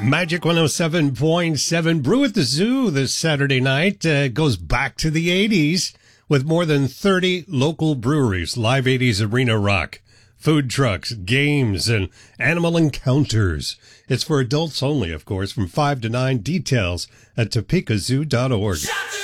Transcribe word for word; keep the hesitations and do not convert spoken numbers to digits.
Magic one oh seven point seven. Brew at the Zoo this Saturday night uh, goes back to the eighties with more than thirty local breweries, live eighties arena rock, food trucks, games, and animal encounters. It's for adults only, of course, from five to nine. Details at topeka zoo dot org.